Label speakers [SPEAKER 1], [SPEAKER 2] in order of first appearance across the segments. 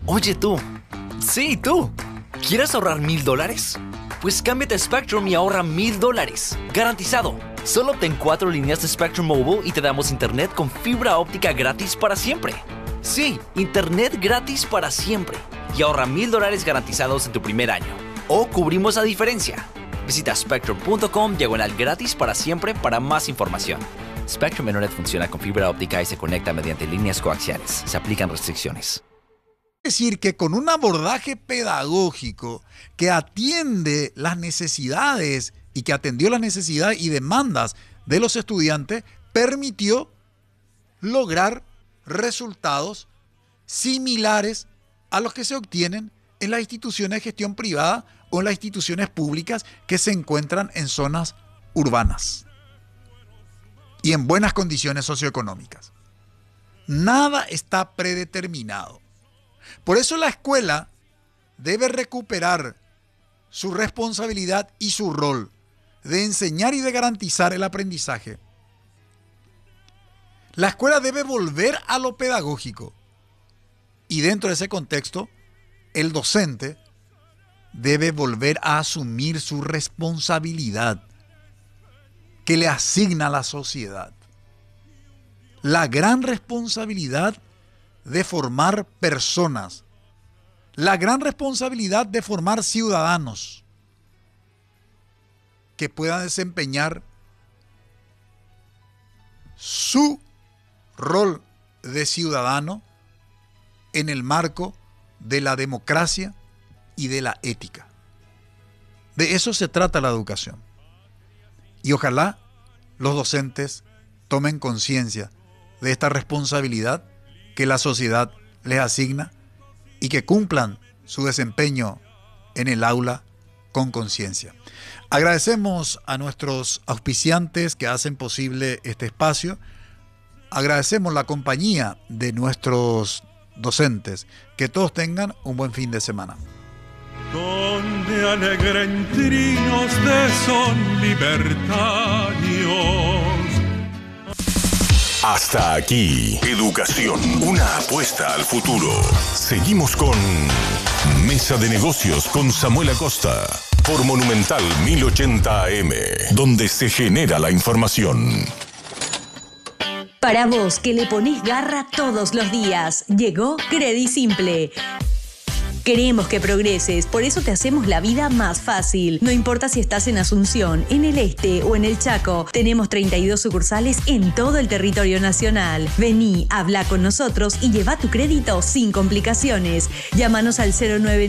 [SPEAKER 1] Oye tú, sí tú, ¿quieres ahorrar $1,000? Pues cámbiate a Spectrum y ahorra $1,000, garantizado. Solo obtén 4 líneas de Spectrum Mobile y te damos internet con fibra óptica gratis para siempre. Sí, internet gratis para siempre. Y ahorra $1,000 garantizados en tu primer año. O cubrimos la diferencia. Visita spectrum.com/gratis para siempre para más información. Spectrum Internet funciona con fibra óptica y se conecta mediante líneas coaxiales. Se aplican restricciones.
[SPEAKER 2] Es decir, que con un abordaje pedagógico que atiende las necesidades y que atendió las necesidades y demandas de los estudiantes, permitió lograr resultados similares a los que se obtienen en las instituciones de gestión privada o en las instituciones públicas que se encuentran en zonas urbanas y en buenas condiciones socioeconómicas. Nada está predeterminado. Por eso la escuela debe recuperar su responsabilidad y su rol de enseñar y de garantizar el aprendizaje. La escuela debe volver a lo pedagógico y dentro de ese contexto, el docente debe volver a asumir su responsabilidad que le asigna la sociedad. La gran responsabilidad de formar personas, la gran responsabilidad de formar ciudadanos que puedan desempeñar su rol de ciudadano en el marco de la democracia y de la ética. De eso se trata la educación. Y ojalá los docentes tomen conciencia de esta responsabilidad que la sociedad les asigna y que cumplan su desempeño en el aula con conciencia. Agradecemos a nuestros auspiciantes que hacen posible este espacio. Agradecemos la compañía de nuestros docentes. Que todos tengan un buen fin de semana.
[SPEAKER 3] Donde alegren trinos de son libertarios.
[SPEAKER 4] Hasta aquí, Educación, una apuesta al futuro. Seguimos con Mesa de Negocios con Samuel Acosta por Monumental 1080 AM, donde se genera la información.
[SPEAKER 5] Para vos que le ponés garra todos los días, llegó Credit Simple. Queremos que progreses, por eso te hacemos la vida más fácil. No importa si estás en Asunción, en el Este o en el Chaco, tenemos 32 sucursales en todo el territorio nacional. Vení, habla con nosotros y lleva tu crédito sin complicaciones. Llámanos al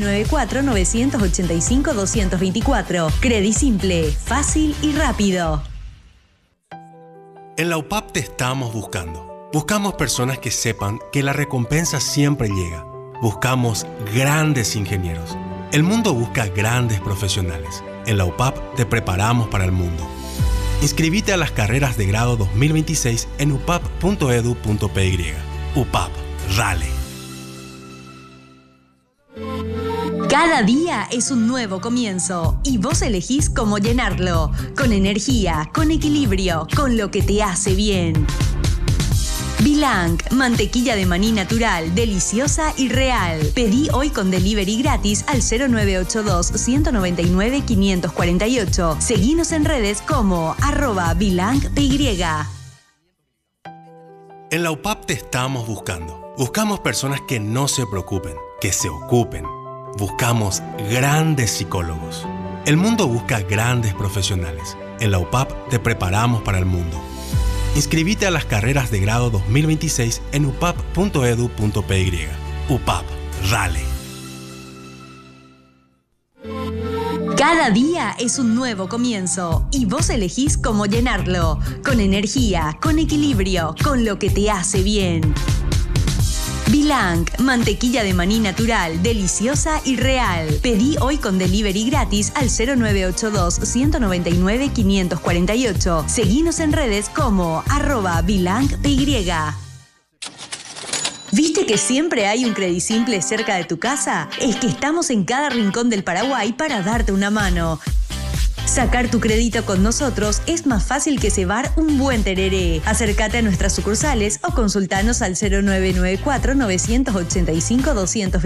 [SPEAKER 5] 0994-985-224. Credit Simple, fácil y rápido.
[SPEAKER 6] En la UPAP te estamos buscando. Buscamos personas que sepan que la recompensa siempre llega. Buscamos grandes ingenieros. El mundo busca grandes profesionales. En la UPAP te preparamos para el mundo. Inscribite a las carreras de grado 2026 en upap.edu.py. UPAP, Rale.
[SPEAKER 5] Cada día es un nuevo comienzo y vos elegís cómo llenarlo. Con energía, con equilibrio, con lo que te hace bien. Bilang, mantequilla de maní natural, deliciosa y real. Pedí hoy con delivery gratis al 0982-199-548. Seguinos en redes como @bilangpy.
[SPEAKER 6] En la UPAP te estamos buscando. Buscamos personas que no se preocupen, que se ocupen. Buscamos grandes psicólogos. El mundo busca grandes profesionales. En la UPAP te preparamos para el mundo. Inscribite a las carreras de grado 2026 en upap.edu.py. UPAP, Rale.
[SPEAKER 5] Cada día es un nuevo comienzo y vos elegís cómo llenarlo. Con energía, con equilibrio, con lo que te hace bien. Bilang, mantequilla de maní natural, deliciosa y real. Pedí hoy con delivery gratis al 0982-199-548. Seguinos en redes como @bilangpy. ¿Viste que siempre hay un Credit Simple cerca de tu casa? Es que estamos en cada rincón del Paraguay para darte una mano. Sacar tu crédito con nosotros es más fácil que cebar un buen tereré. Acércate a nuestras sucursales o consultanos al 0994-985-200.